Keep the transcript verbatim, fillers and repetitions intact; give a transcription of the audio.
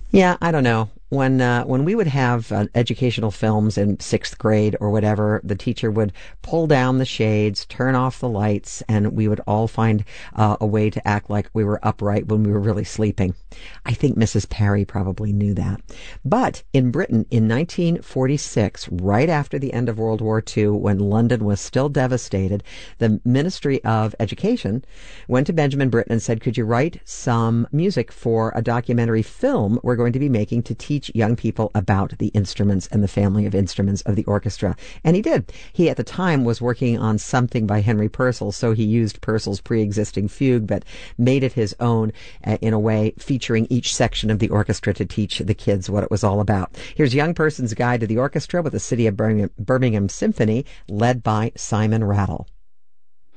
Yeah, I don't know. When uh, when we would have uh, educational films in sixth grade or whatever, the teacher would pull down the shades, turn off the lights, and we would all find uh, a way to act like we were upright when we were really sleeping. I think Missus Perry probably knew that. But in Britain in nineteen forty-six, right after the end of World War Two, when London was still devastated, the Ministry of Education went to Benjamin Britten and said, could you write some music for a documentary film we're going to be making to teach young people about the instruments and the family of instruments of the orchestra? And he did. He, at the time, was working on something by Henry Purcell, so he used Purcell's pre-existing fugue, but made it his own uh, in a way, featuring each section of the orchestra to teach the kids what it was all about. Here's Young Person's Guide to the Orchestra with the City of Birmingham, Birmingham Symphony, led by Simon Rattle.